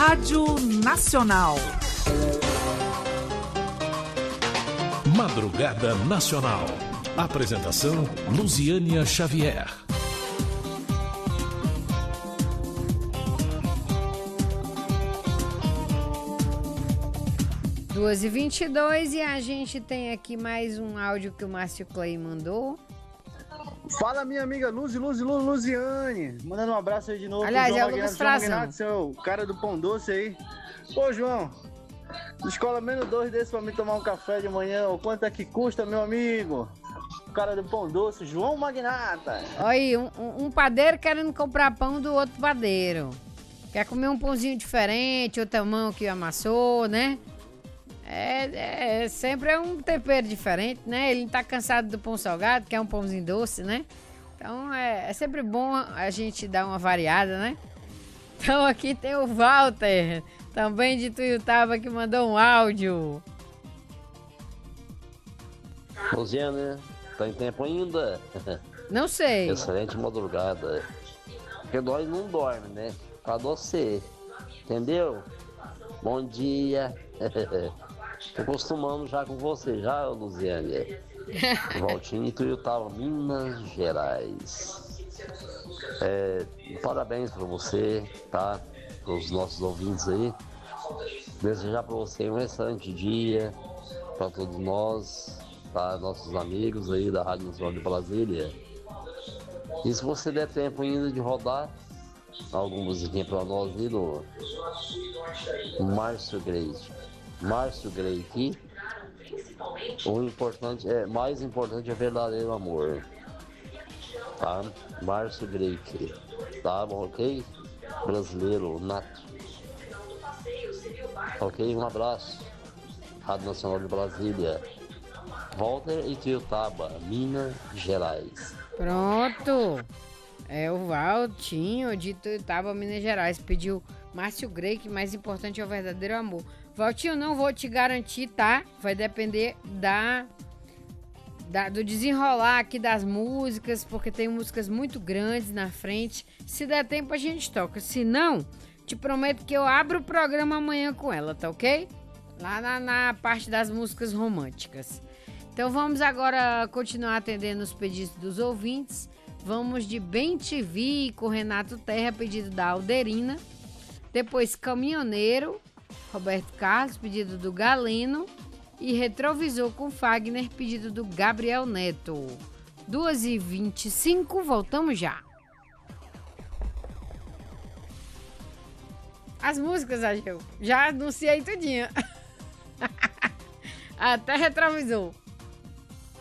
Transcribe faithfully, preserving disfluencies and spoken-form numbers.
Rádio Nacional. Madrugada Nacional. Apresentação Luziânia Xavier. duas e vinte e dois e a gente tem aqui mais um áudio que o Márcio Clay mandou. Fala, minha amiga Luzi, Luzi, Luzi, Luziane. Mandando um abraço aí de novo. Aliás, pro é o João Lucas Magnata, Frazão. seu cara do Pão Doce aí. Ô, João, escola menos dois desses pra mim tomar um café de manhã. O quanto é que custa, meu amigo? O cara do Pão Doce, João Magnata. Olha aí, um, um, um padeiro querendo comprar pão do outro padeiro. Quer comer um pãozinho diferente, outra mão que amassou, né? É, é, sempre é um tempero diferente, né? Ele tá cansado do pão salgado, que é um pãozinho doce, né? Então é, é sempre bom a gente dar uma variada, né? Então aqui tem o Walter, também de Tuiutaba, que mandou um áudio. Luziana, tá em tempo ainda? Não sei. Excelente madrugada. Porque nós não dorme, né? Pra você, entendeu? Bom dia. Tô acostumando já com você, já, Luziana. Valtinho e Tuiutaba, Minas Gerais. É, parabéns pra você, tá? Pros nossos ouvintes aí. Desejar pra você um excelente dia, pra todos nós, tá? Nossos amigos aí da Rádio Nacional de Brasília. E se você der tempo ainda de rodar alguma musiquinha pra nós aí do Márcio Grey. Márcio Grey aqui. O importante é, mais importante é verdadeiro amor. Tá? Márcio Grey aqui. Tá bom, ok? Brasileiro nato. Ok, um abraço. Rádio Nacional de Brasília. Walter e Tuiutaba, Minas Gerais. Pronto. É o Valtinho de Tuiutaba, Minas Gerais. Pediu Márcio Grey, que mais importante é o verdadeiro amor. Valtinho, não vou te garantir, tá? Vai depender da, da do desenrolar aqui das músicas, porque tem músicas muito grandes na frente. Se der tempo, a gente toca. Se não, te prometo que eu abro o programa amanhã com ela, tá ok? Lá na, na parte das músicas românticas. Então vamos agora continuar atendendo os pedidos dos ouvintes. Vamos de Bem Te Vi com Renato Terra, pedido da Alderina. Depois Caminhoneiro, Roberto Carlos, pedido do Galeno. E Retrovisor com Fagner, pedido do Gabriel Neto. duas e vinte e cinco, voltamos já. As músicas, Agil, já anunciei tudinho. Até Retrovisor.